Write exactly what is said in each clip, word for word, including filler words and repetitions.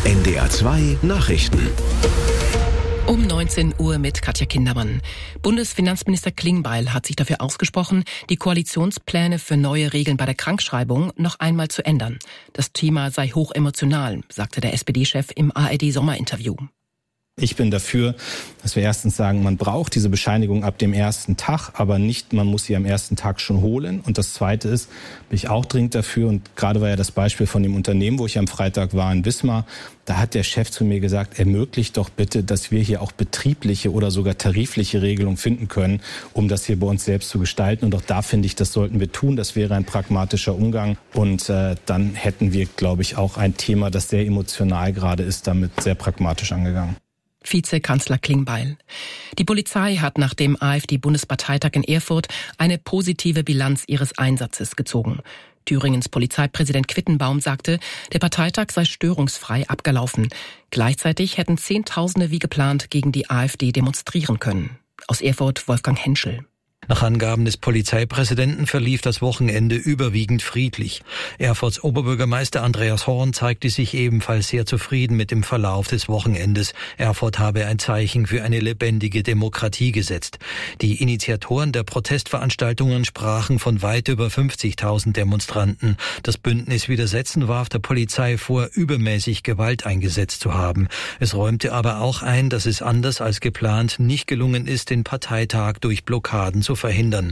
N D R zwei Nachrichten. Um neunzehn Uhr mit Katja Kindermann. Bundesfinanzminister Klingbeil hat sich dafür ausgesprochen, die Koalitionspläne für neue Regeln bei der Krankschreibung noch einmal zu ändern. Das Thema sei hochemotional, sagte der S P D-Chef im A R D-Sommerinterview. Ich bin dafür, dass wir erstens sagen, man braucht diese Bescheinigung ab dem ersten Tag, aber nicht, man muss sie am ersten Tag schon holen. Und das Zweite ist, bin ich auch dringend dafür, und gerade war ja das Beispiel von dem Unternehmen, wo ich am Freitag war in Wismar, da hat der Chef zu mir gesagt, ermöglicht doch bitte, dass wir hier auch betriebliche oder sogar tarifliche Regelungen finden können, um das hier bei uns selbst zu gestalten. Und auch da finde ich, das sollten wir tun. Das wäre ein pragmatischer Umgang. Und äh, dann hätten wir, glaube ich, auch ein Thema, das sehr emotional gerade ist, damit sehr pragmatisch angegangen. Vizekanzler Klingbeil. Die Polizei hat nach dem AfD-Bundesparteitag in Erfurt eine positive Bilanz ihres Einsatzes gezogen. Thüringens Polizeipräsident Quittenbaum sagte, der Parteitag sei störungsfrei abgelaufen. Gleichzeitig hätten Zehntausende wie geplant gegen die AfD demonstrieren können. Aus Erfurt Wolfgang Henschel. Nach Angaben des Polizeipräsidenten verlief das Wochenende überwiegend friedlich. Erfurts Oberbürgermeister Andreas Horn zeigte sich ebenfalls sehr zufrieden mit dem Verlauf des Wochenendes. Erfurt habe ein Zeichen für eine lebendige Demokratie gesetzt. Die Initiatoren der Protestveranstaltungen sprachen von weit über fünfzigtausend Demonstranten. Das Bündnis Widersetzen warf der Polizei vor, übermäßig Gewalt eingesetzt zu haben. Es räumte aber auch ein, dass es anders als geplant nicht gelungen ist, den Parteitag durch Blockaden zu verhindern.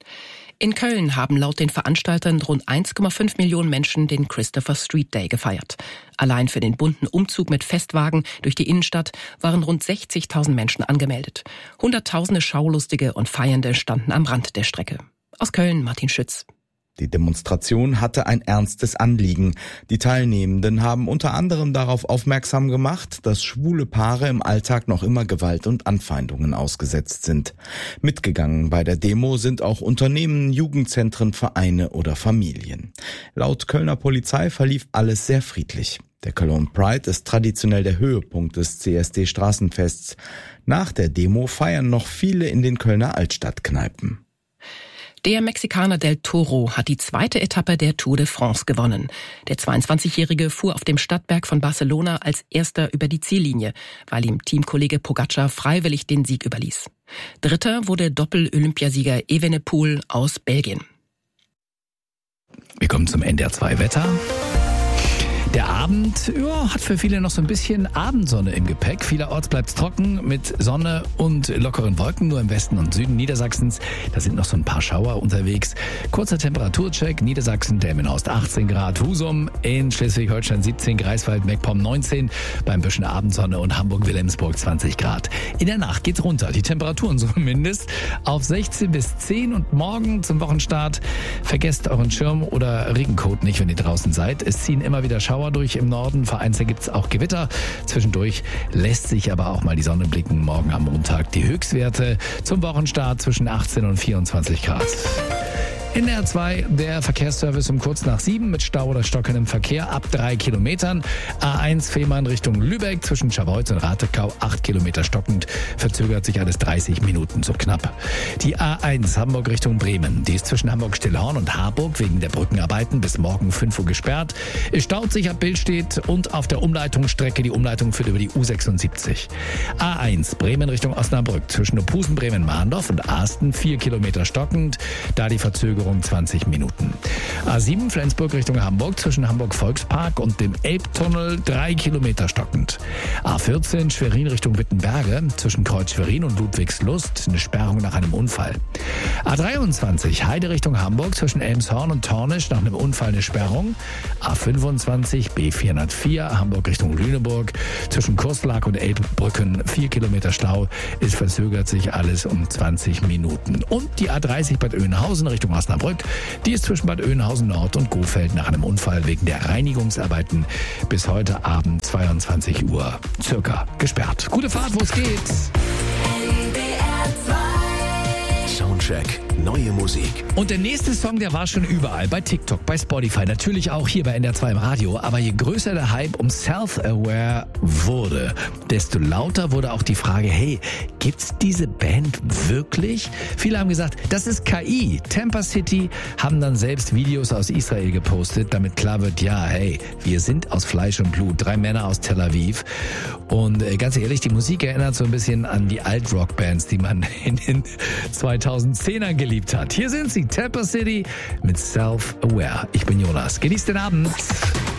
In Köln haben laut den Veranstaltern rund eins Komma fünf Millionen Menschen den Christopher Street Day gefeiert. Allein für den bunten Umzug mit Festwagen durch die Innenstadt waren rund sechzigtausend Menschen angemeldet. Hunderttausende Schaulustige und Feiernde standen am Rand der Strecke. Aus Köln Martin Schütz. Die Demonstration hatte ein ernstes Anliegen. Die Teilnehmenden haben unter anderem darauf aufmerksam gemacht, dass schwule Paare im Alltag noch immer Gewalt und Anfeindungen ausgesetzt sind. Mitgegangen bei der Demo sind auch Unternehmen, Jugendzentren, Vereine oder Familien. Laut Kölner Polizei verlief alles sehr friedlich. Der Cologne Pride ist traditionell der Höhepunkt des C S D-Straßenfests. Nach der Demo feiern noch viele in den Kölner Altstadtkneipen. Der Mexikaner Del Toro hat die zweite Etappe der Tour de France gewonnen. Der zweiundzwanzigjährige fuhr auf dem Stadtberg von Barcelona als erster über die Ziellinie, weil ihm Teamkollege Pogacar freiwillig den Sieg überließ. Dritter wurde Doppel-Olympiasieger Evenepoel aus Belgien. Wir kommen zum N D R zwei Wetter. Der Abend ja, hat für viele noch so ein bisschen Abendsonne im Gepäck. Vielerorts bleibt es trocken mit Sonne und lockeren Wolken. Nur im Westen und Süden Niedersachsens, da sind noch so ein paar Schauer unterwegs. Kurzer Temperaturcheck. Niedersachsen, Delmenhorst achtzehn Grad, Husum in Schleswig-Holstein siebzehn, Greifswald, Meckpomm neunzehn, beim bisschen Abendsonne und Hamburg-Wilhelmsburg zwanzig Grad. In der Nacht geht's runter. Die Temperaturen zumindest auf sechzehn bis zehn und morgen zum Wochenstart vergesst euren Schirm oder Regencoat nicht, wenn ihr draußen seid. Es ziehen immer wieder Schauer durch im Norden, vereinzelt gibt es auch Gewitter. Zwischendurch lässt sich aber auch mal die Sonne blicken. Morgen am Montag die Höchstwerte zum Wochenstart zwischen achtzehn und vierundzwanzig Grad. N D R zwei, der Verkehrsservice um kurz nach sieben mit Stau oder stockendem Verkehr ab drei Kilometern. A eins Fehmarn Richtung Lübeck zwischen Scharbeutz und Ratekau, acht Kilometer stockend, verzögert sich alles dreißig Minuten so knapp. Die A eins Hamburg Richtung Bremen, die ist zwischen Hamburg-Stillhorn und Harburg wegen der Brückenarbeiten bis morgen fünf Uhr gesperrt. Es staut sich ab Billstedt und auf der Umleitungsstrecke, die Umleitung führt über die U sechsundsiebzig. A eins Bremen Richtung Osnabrück zwischen Opusen, Bremen-Mahndorf und Asten, vier Kilometer stockend, da die Verzögerung zwanzig Minuten. A sieben Flensburg Richtung Hamburg zwischen Hamburg-Volkspark und dem Elbtunnel drei Kilometer stockend. A vierzehn Schwerin Richtung Wittenberge zwischen Kreuz Schwerin und Ludwigslust eine Sperrung nach einem Unfall. A dreiundzwanzig Heide Richtung Hamburg zwischen Elmshorn und Tornisch nach einem Unfall eine Sperrung. A fünfundzwanzig B vierhundertvier Hamburg Richtung Lüneburg zwischen Kurslag und Elbbrücken vier Kilometer Stau. Es verzögert sich alles um zwanzig Minuten. Und die A dreißig Bad Oeynhausen Richtung Osnabrück, die ist zwischen Bad Oeynhausen Nord und Gohfeld nach einem Unfall wegen der Reinigungsarbeiten bis heute Abend zweiundzwanzig Uhr circa gesperrt. Gute Fahrt, wo es geht. Soundcheck Neue Musik. Und der nächste Song, der war schon überall. Bei TikTok, bei Spotify, natürlich auch hier bei N D R zwei im Radio. Aber je größer der Hype um Self-Aware wurde, desto lauter wurde auch die Frage, hey, gibt's diese Band wirklich? Viele haben gesagt, das ist K I. Tampa City haben dann selbst Videos aus Israel gepostet, damit klar wird, ja, hey, wir sind aus Fleisch und Blut. Drei Männer aus Tel Aviv. Und äh, ganz ehrlich, die Musik erinnert so ein bisschen an die Alt-Rock-Bands, die man in den zweitausendzehnern geliebt hat. Hier sind sie, Tampa City mit Self-Aware. Ich bin Jonas. Genießt den Abend.